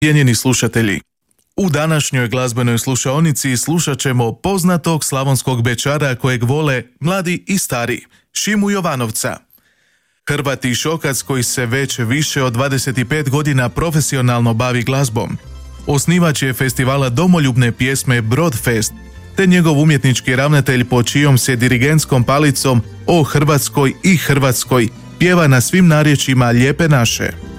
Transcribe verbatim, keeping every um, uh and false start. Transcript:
Cijenjeni slušatelji, u današnjoj glazbenoj slušaonici slušat ćemo poznatog slavonskog bećara kojeg vole mladi i stari, Šimu Jovanovca. Hrvat i šokac koji se već više od dvadeset pet godina profesionalno bavi glazbom. Osnivač je festivala domoljubne pjesme Brodfest, te njegov umjetnički ravnatelj po čijom se dirigentskom palicom o Hrvatskoj i Hrvatskoj pjeva na svim narječjima Lijepe naše.